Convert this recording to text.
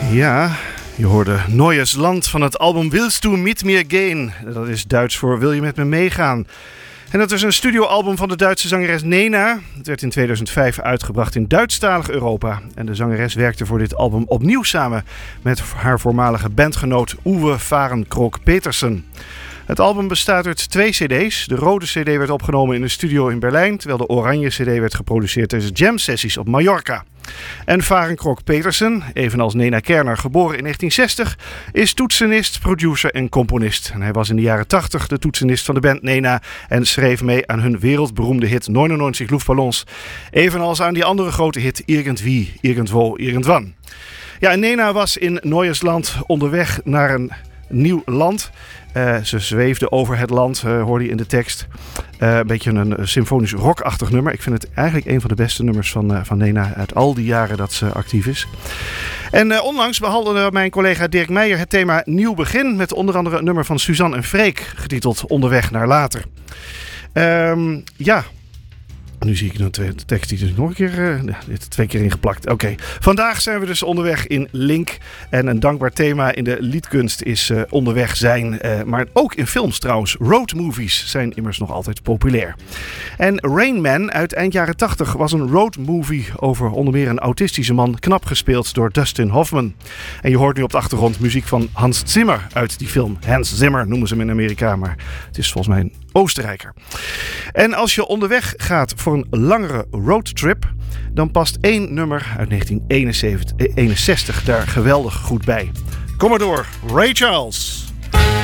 Ja, je hoorde Neues Land van het album Willst du mit mir gehen? Dat is Duits voor Wil je met me meegaan? En dat is een studioalbum van de Duitse zangeres Nena. Het werd in 2005 uitgebracht in Duitsstalig Europa. En de zangeres werkte voor dit album opnieuw samen met haar voormalige bandgenoot Uwe Varenkrok-Petersen. Het album bestaat uit 2 cd's. De rode cd werd opgenomen in een studio in Berlijn, terwijl de oranje cd werd geproduceerd tijdens jam-sessies op Mallorca. En Varenkrok-Petersen, evenals Nena Kerner, geboren in 1960, is toetsenist, producer en componist. En hij was in de jaren 80 de toetsenist van de band Nena en schreef mee aan hun wereldberoemde hit 99 Luftballons. Evenals aan die andere grote hit Irgendwie, Irgendwo, Irgendwann. Ja, en Nena was in Neues Land onderweg naar een nieuw land. Ze zweefde over het land, hoorde je in de tekst. Een beetje een symfonisch rockachtig nummer. Ik vind het eigenlijk een van de beste nummers van Nena uit al die jaren dat ze actief is. En onlangs behandelde mijn collega Dirk Meijer het thema Nieuw Begin met onder andere een nummer van Suzanne en Freek, getiteld Onderweg naar Later. Nu zie ik de tekst die dus nog een keer dit 2 keer ingeplakt. Oké. Vandaag zijn we dus onderweg in Link. En een dankbaar thema in de liedkunst is onderweg zijn. Maar ook in films trouwens. Roadmovies zijn immers nog altijd populair. En Rain Man uit eind jaren 80 was een roadmovie over onder meer een autistische man, knap gespeeld door Dustin Hoffman. En je hoort nu op de achtergrond muziek van Hans Zimmer uit die film. Hans Zimmer noemen ze hem in Amerika, maar het is volgens mij een Oostenrijker. En als je onderweg gaat voor een langere roadtrip, dan past 1 nummer uit 1961 daar geweldig goed bij. Kom maar door, Ray Charles.